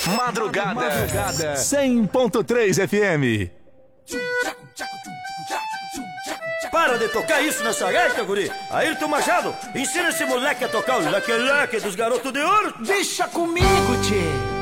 Madrugada 100.3 FM. Para de tocar isso nessa gaita, guri. Ayrton Machado, ensina esse moleque a tocar o leque-leque dos garotos de ouro. Deixa comigo, tchê.